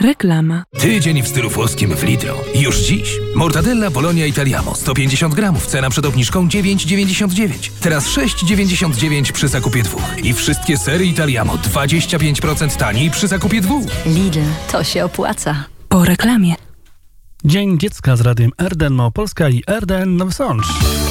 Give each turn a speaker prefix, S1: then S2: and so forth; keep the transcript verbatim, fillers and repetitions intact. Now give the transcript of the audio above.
S1: Reklama.
S2: Tydzień w stylu włoskim w Lidlu. Już dziś. Mortadella Polonia Italiamo sto pięćdziesiąt gramów. Cena przed obniżką dziewięć dziewięćdziesiąt dziewięć. Teraz sześć dziewięćdziesiąt dziewięć przy zakupie dwóch. I wszystkie sery Italiamo dwadzieścia pięć procent taniej przy zakupie dwóch.
S3: Lidl, to się opłaca.
S1: Po reklamie.
S4: Dzień Dziecka z Radiem R D N Małopolska i R D N Nowy Sącz.